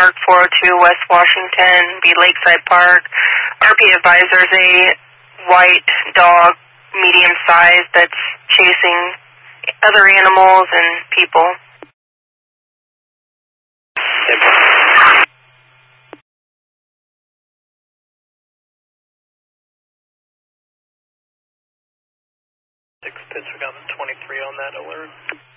Park 402 West Washington, be Lakeside Park. RP advisors, a white dog, medium size, that's chasing other animals and people. Pittsburgh 23 on that alert.